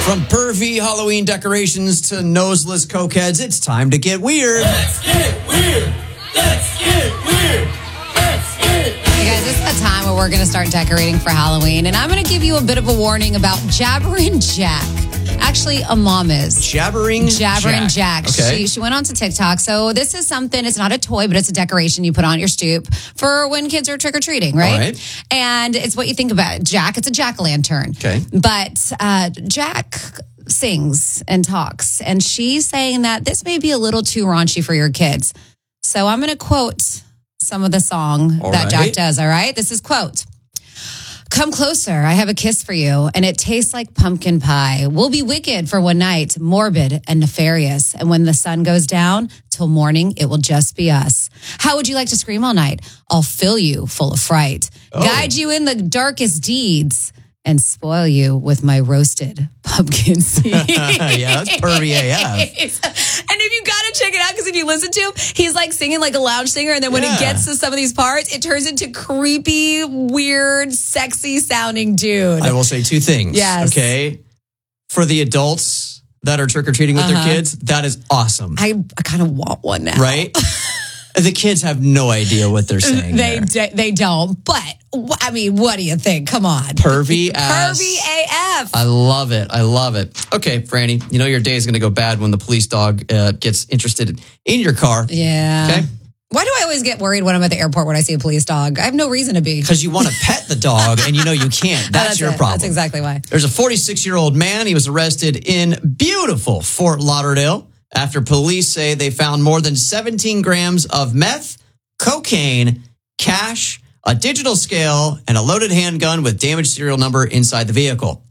From pervy Halloween decorations to noseless cokeheads, it's time to get weird. Let's get weird. Let's get weird. Let's get weird. Hey guys, this is the time where we're going to start decorating for Halloween, and I'm going to give you a bit of a warning about Jabbering Jack. Actually, a mom is. Jabbering Jack. Okay. She went onto TikTok. So this is something, it's not a toy, but it's a decoration you put on your stoop for when kids are trick-or-treating, right? All right. And it's what you think about Jack. It's a jack-o'-lantern. Okay. But Jack sings and talks, and she's saying that this may be a little too raunchy for your kids. So I'm going to quote some of the song that Jack does, all right? This is quote. Come closer, I have a kiss for you, and it tastes like pumpkin pie. We'll be wicked for one night, morbid and nefarious. And when the sun goes down, till morning, it will just be us. How would you like to scream all night? I'll fill you full of fright, guide you in the darkest deeds, and spoil you with my roasted pumpkin seed. Yeah, that's pervy AF. And if you gotta check it out, because if you listen to him, he's like singing like a lounge singer, and then when he gets to some of these parts, it turns into creepy, weird, sexy sounding dude. I will say two things. Yes. Okay. For the adults that are trick-or-treating with their kids, that is awesome. I kind of want one now. Right? The kids have no idea what they're saying. They don't. But I mean, what do you think? Come on, pervy ass. Pervy AF. I love it. Okay, Franny, you know your day is going to go bad when the police dog gets interested in your car. Yeah. Okay. Why do I always get worried when I'm at the airport when I see a police dog? I have no reason to be. Because you want to pet the dog and you know you can't. That's your problem. That's exactly why. There's a 46-year-old man. He was arrested in beautiful Fort Lauderdale after police say they found more than 17 grams of meth, cocaine, cash, a digital scale, and a loaded handgun with damaged serial number inside the vehicle.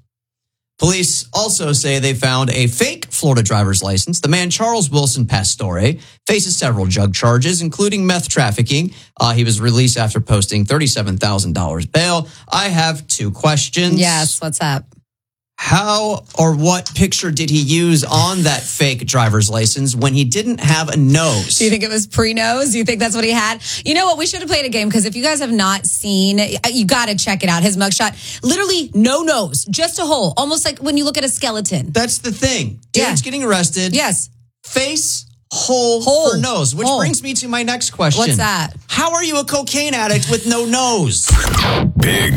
Police also say they found a fake Florida driver's license. The man, Charles Wilson Pastore, faces several drug charges, including meth trafficking. He was released after posting $37,000 bail. I have two questions. Yes, what's up? How or what picture did he use on that fake driver's license when he didn't have a nose? Do you think it was pre-nose? Do you think that's what he had? You know what? We should have played a game, because if you guys have not seen, you got to check it out. His mugshot, literally no nose, just a hole, almost like when you look at a skeleton. That's the thing. Dude's getting arrested. Yes. Face, hole for nose, which brings me to my next question. What's that? How are you a cocaine addict with no nose? Big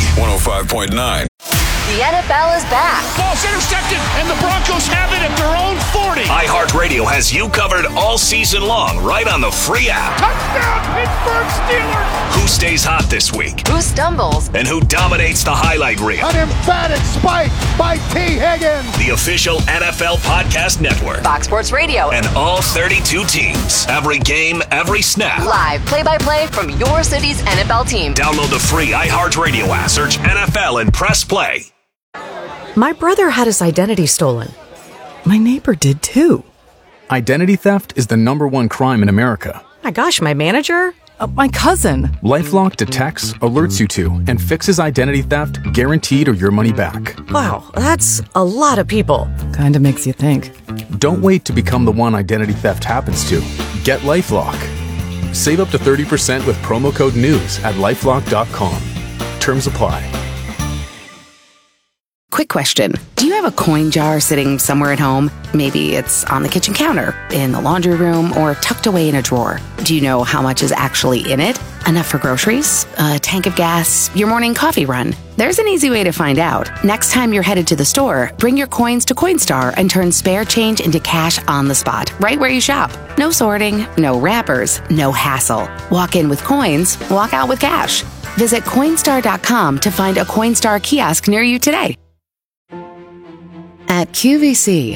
105.9. The NFL is back. Ball's intercepted, and the Broncos have it at their own 40. iHeartRadio has you covered all season long, right on the free app. Touchdown, Pittsburgh Steelers. Who stays hot this week? Who stumbles? And who dominates the highlight reel? An emphatic spike by T. Higgins. The official NFL podcast network. Fox Sports Radio. And all 32 teams. Every game, every snap. Live play-by-play from your city's NFL team. Download the free iHeartRadio app. Search NFL and press play. My brother had his identity stolen. My neighbor did too. Identity theft is the #1 crime in America. My gosh, my manager? My cousin. LifeLock detects, alerts you to, and fixes identity theft guaranteed or your money back. Wow, that's a lot of people. Kinda makes you think. Don't wait to become the one identity theft happens to. Get LifeLock. Save up to 30% with promo code NEWS at LifeLock.com. Terms apply. Quick question. Do you have a coin jar sitting somewhere at home? Maybe it's on the kitchen counter, in the laundry room, or tucked away in a drawer. Do you know how much is actually in it? Enough for groceries? A tank of gas? Your morning coffee run? There's an easy way to find out. Next time you're headed to the store, bring your coins to Coinstar and turn spare change into cash on the spot, right where you shop. No sorting, no wrappers, no hassle. Walk in with coins, walk out with cash. Visit Coinstar.com to find a Coinstar kiosk near you today. At QVC,